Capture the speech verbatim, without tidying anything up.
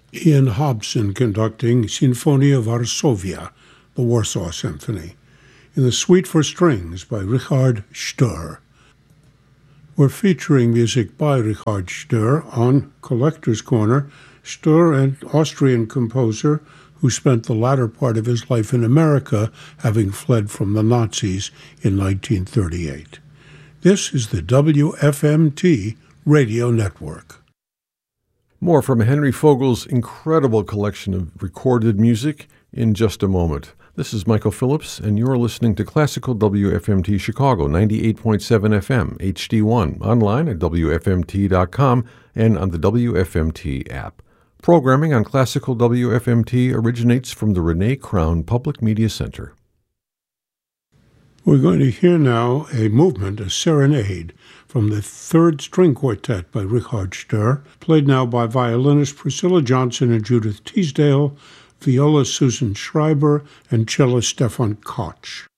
Ian Hobson conducting Sinfonia Varsovia, the Warsaw Symphony, in the Suite for Strings by Richard Sturr. We're featuring music by Richard Sturr on Collector's Corner. Sturr, an Austrian composer who spent the latter part of his life in America, having fled from the Nazis in nineteen thirty-eight. This is the W F M T Radio Network. More from Henry Fogel's incredible collection of recorded music in just a moment. This is Michael Phillips, and you're listening to Classical W F M T Chicago, ninety-eight point seven F M, H D one, online at W F M T dot com and on the W F M T app. Programming on Classical W F M T originates from the Renee Crown Public Media Center. We're going to hear now a movement, a serenade, from the Third String Quartet by Richard Sturr, played now by violinist Priscilla Johnson and Judith Teasdale, viola Susan Schreiber, and cellist Stefan Koch.